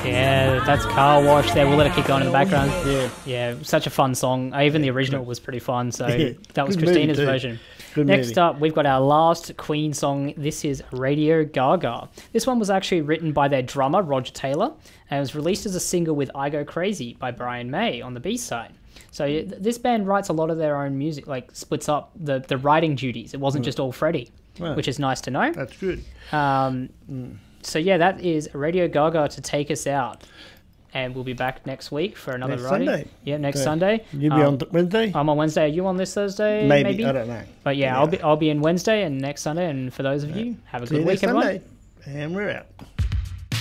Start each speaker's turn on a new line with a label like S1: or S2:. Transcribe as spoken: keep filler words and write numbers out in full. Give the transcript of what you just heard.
S1: Yeah, that's Car Wash there. We'll let it keep going in the background.
S2: Yeah.
S1: Yeah, such a fun song. Even the original was pretty fun, so
S2: Yeah.
S1: that was
S2: Good
S1: Christina's
S2: movie too.
S1: version.
S2: Good
S1: Next
S2: movie.
S1: up, we've got our last Queen song. This is Radio Gaga. This one was actually written by their drummer, Roger Taylor, and it was released as a single with I Go Crazy by Brian May on the B-side. So th- this band writes a lot of their own music, like splits up the, the writing duties. It wasn't just all Freddie,
S2: Right.
S1: which is nice to know.
S2: That's good.
S1: Um, So yeah, that is Radio Gaga to take us out. And we'll be back next week for another
S2: Next
S1: writing.
S2: Sunday.
S1: Yeah, next
S2: Okay.
S1: Sunday.
S2: You'll be
S1: Um,
S2: on th- Wednesday?
S1: I'm on Wednesday. Are you on this Thursday?
S2: maybe. I don't know.
S1: But yeah, I'll be I'll be in Wednesday and next Sunday. And for those of you, have a
S2: See
S1: good
S2: you
S1: week,
S2: next
S1: everyone.
S2: Sunday. And we're out.